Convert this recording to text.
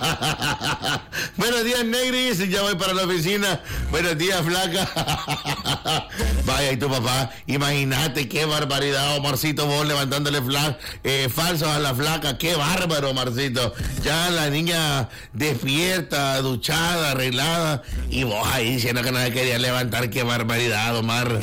Buenos días, Negris. Ya voy para la oficina. Buenos días, flaca. Vaya, y tu papá, imagínate qué barbaridad, Omarcito, vos levantándole falsos a la flaca. Qué bárbaro, Omarcito. Ya la niña despierta, duchada, arreglada, y vos ahí diciendo que no se quería levantar. Qué barbaridad, Omar.